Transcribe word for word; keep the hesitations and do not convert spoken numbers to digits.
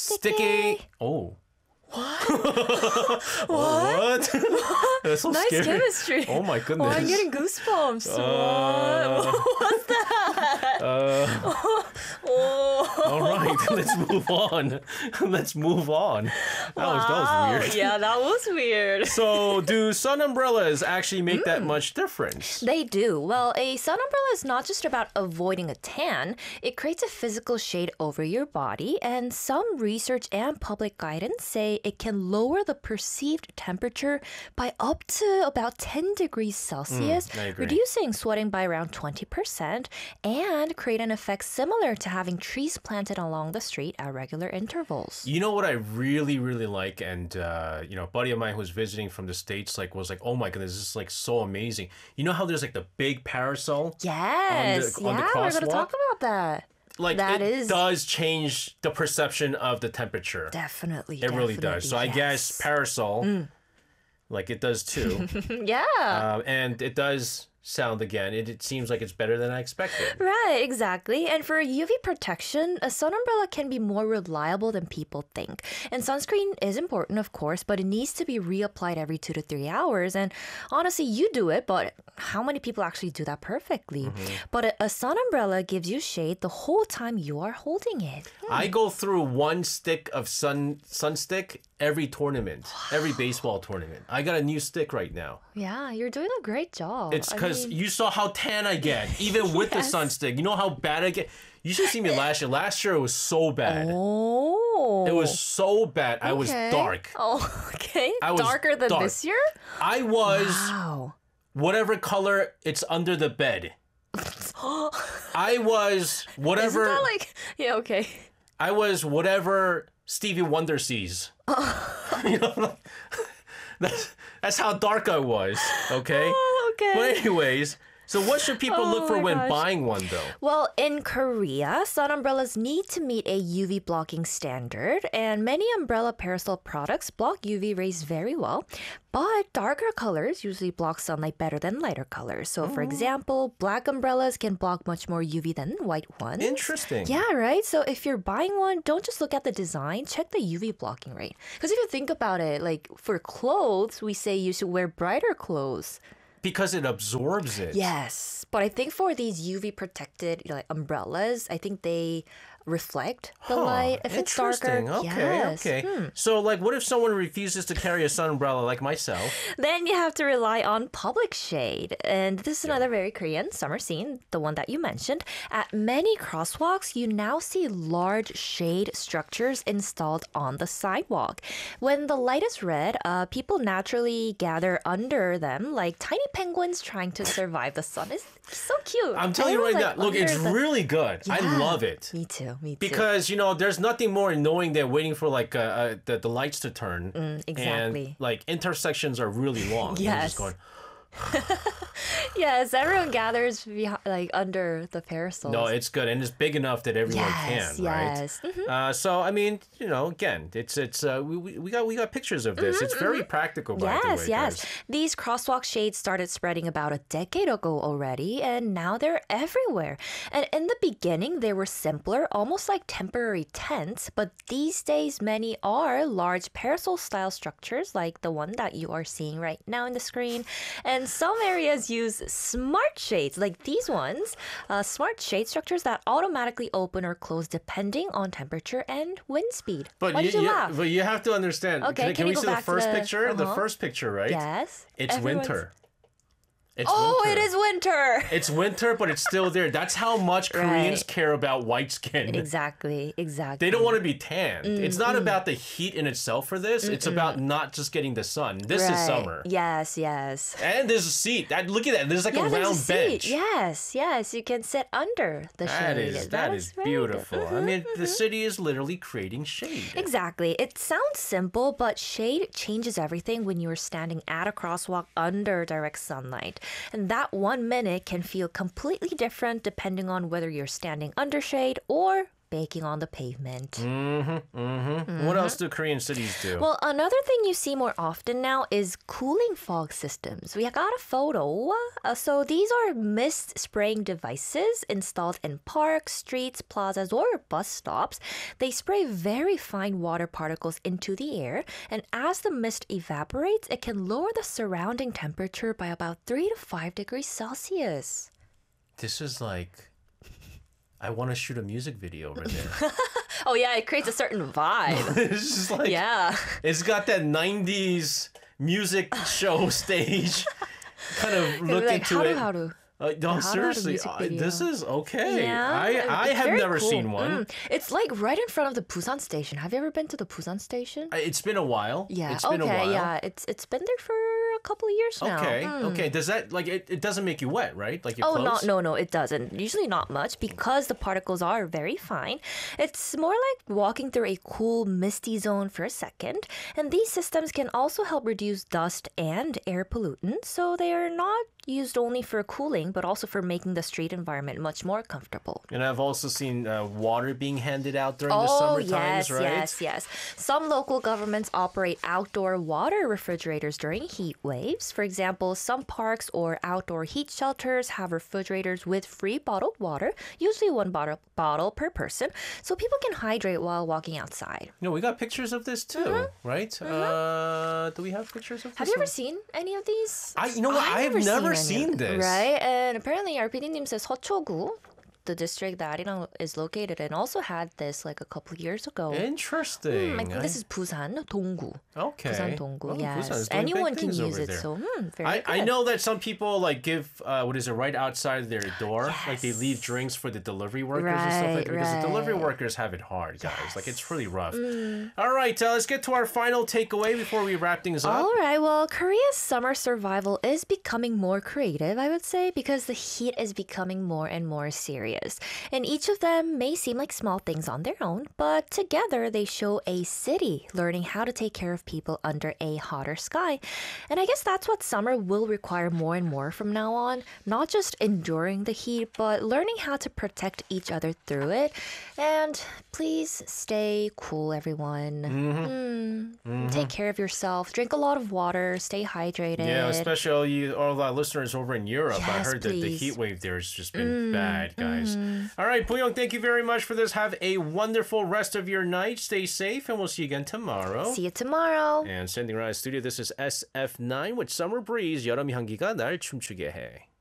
Sticky. Oh. What? What? That's so Nice scary. chemistry. Oh my goodness. Oh, I'm getting goosebumps. Uh, what? What's that? Uh, Oh. all right, let's move on. Let's move on. That was that was Wow. weird. Yeah, that was weird. So, do sun umbrellas actually make that Mm. much difference? They do. Well, a sun umbrella is not just about avoiding a tan. It creates a physical shade over your body, and some research and public guidance say it can lower the perceived temperature by up to about ten degrees Celsius, I agree. reducing sweating by around twenty percent, and create an effect similar to having trees planted along the street at regular intervals. You know what I really, really like, and uh, you know, a buddy of mine who was visiting from the States, like, was like, "Oh my goodness, this is like so amazing." You know how there's like the big parasol? Yes, on the yeah, we're going to crosswalk? talk about that. Like, That it is- does change the perception of the temperature. Definitely. It really does. So I guess yes. parasol, like it does too, Yeah. um, and it does sound again. It, it seems like it's better than I expected. Right, exactly. And for U V protection, a sun umbrella can be more reliable than people think. And sunscreen is important, of course, but it needs to be reapplied every two to three hours. And honestly, you do it, but how many people actually do that perfectly? Mm-hmm. But a, a sun umbrella gives you shade the whole time you are holding it. I go through one stick of sun sun stick every tournament, every baseball tournament. I got a new stick right now. Yeah, you're doing a great job. It's I because mean, you saw how tan I get, even with the Yes. sun stick. You know how bad I get. You should see me last year. Last year it was so bad. Oh. It was so bad. I was Okay. dark. Oh, okay. I was Darker than dark. this year? I was Wow. whatever color it's under the bed. I was whatever. Isn't that like, yeah, okay. I was whatever Stevie Wonder sees. You know, that's, that's how dark I was, okay? Oh, okay. But anyways, so what should people Oh look for my when gosh. buying one, though? Well, in Korea, sun umbrellas need to meet a U V blocking standard, and many umbrella parasol products block U V rays very well. But darker colors usually block sunlight better than lighter colors. So, for example, black umbrellas can block much more U V than white ones. Interesting. Yeah, right? So if you're buying one, don't just look at the design, check the U V blocking rate. Because if you think about it, like for clothes, we say you should wear brighter clothes. Because it absorbs it. Yes, but I think for these U V protected like umbrellas, I think they reflect the Huh, light if it's darker. interesting. Okay, Yes. okay. So, like, what if someone refuses to carry a sun umbrella like myself? Then you have to rely on public shade. And this is another very Korean summer scene, the one that you mentioned. At many crosswalks, you now see large shade structures installed on the sidewalk. When the light is red, uh, people naturally gather under them like tiny penguins trying to survive the sun. It's so cute. I'm telling you right Everyone's, now, like, look, it's under the- really good. I Yeah. love it. Me too, me too. Because, you know, there's nothing more annoying than waiting for, like, uh, uh, the, the lights to turn. exactly. And, like, intersections are really long. You're Yes. just going, Yes, everyone gathers behind, like under the parasols. no, it's good. And it's big enough that everyone yes, can, right? yes. Mhm. Uh, so I mean, you know, again, it's it's uh, we, we we got we got pictures of this. It's very practical, by the Mm-hmm, Yes, way, yes. guys. These crosswalk shades started spreading about a decade ago already, and now they're everywhere. And in the beginning, they were simpler, almost like temporary tents, but these days, many are large parasol style structures like the one that you are seeing right now in the screen. And some areas use smart shades, like these ones, uh, smart shade structures that automatically open or close depending on temperature and wind speed. But Why you, did you you- laugh? but you have to understand. Okay, can, can we you go see the back to first the- picture? The uh-huh. first picture, right? Yes. It's Everyone's- winter. It's Oh, winter. it is winter. It's winter, but it's still there. That's how much Koreans Right. care about white skin. Exactly, exactly. They don't want to be tanned. Mm, it's not about the heat in itself for this. It's about not just getting the sun. This is Right. summer. Yes, yes. And there's a seat. That, look at that. There's like Yeah, a there's round a seat. bench. Yes, yes. You can sit under the That shade. is that is very good. beautiful. I mean, the city is literally creating shade. Exactly. It sounds simple, but shade changes everything when you are standing at a crosswalk under direct sunlight. And that one minute can feel completely different depending on whether you're standing under shade or baking on the pavement. Mm-hmm, mm-hmm. What else do Korean cities do? Well, another thing you see more often now is cooling fog systems. We got a photo. Uh, so these are mist spraying devices installed in parks, streets, plazas, or bus stops. They spray very fine water particles into the air, and as the mist evaporates, it can lower the surrounding temperature by about three to five degrees Celsius. This is like, I want to shoot a music video over there. Oh yeah, it creates a certain vibe. It's just like, Yeah. it's got that nineties music show stage. Kind of look like into haru it. haru. Uh, no, Haru seriously, music uh, video. this is okay. Yeah, I, I it's have very never cool. seen one. Mm. It's like right in front of the Busan station. Have you ever been to the Busan station? I- It's been a while. Yeah. It's okay. been a while. Yeah. It's it's been there for a couple of years now. Okay. Mm. Okay. Does that like it, it doesn't make you wet, right? Like your Oh clothes? no, no, no! It doesn't. Usually not much because the particles are very fine. It's more like walking through a cool, misty zone for a second. And these systems can also help reduce dust and air pollutants, so they are not used only for cooling, but also for making the street environment much more comfortable. And I've also seen uh, water being handed out during the Oh, summer yes, times, right? yes, yes. Some local governments operate outdoor water refrigerators during heat waves. For example, some parks or outdoor heat shelters have refrigerators with free bottled water, usually one bottle, bottle per person, so people can hydrate while walking outside. No, we got pictures of this too, right? Uh, do we have pictures of this? Mm-hmm. Have you ever one? seen any of these? I, you know what? I have never any seen of them, this. Right? And apparently our PD님 says 서초구, the district that Arirang is located in, also had this like a couple of years ago. Interesting. Hmm, I think this is Busan, Donggu. Okay. Busan Donggu, Oh, yes. Busan is doing big Anyone can things use over it, there. so hmm, very I, good. I know that some people like give uh, what is it right outside their door, like they Yes. leave drinks for the delivery workers and stuff like Right, that because the delivery right. workers have it hard, guys. Like it's really rough. Mm. All right, uh, let's get to our final takeaway before we wrap things up. All right, well, Korea's summer survival is becoming more creative, I would say, because the heat is becoming more and more serious. And each of them may seem like small things on their own, but together they show a city learning how to take care of people under a hotter sky. And I guess that's what summer will require more and more from now on, not just enduring the heat, but learning how to protect each other through it. And please stay cool, everyone. Mm. Take care of yourself. Drink a lot of water. Stay hydrated. Yeah, especially all you all our listeners over in Europe. I Yes, heard that the please. heat wave there has just been bad, guys. All right, Puyong, thank you very much for this. Have a wonderful rest of your night. Stay safe, and we'll see you again tomorrow. See you tomorrow. And sending around the studio, this is S F nine with Summer Breeze. 여름 향기가 날 춤추게 해.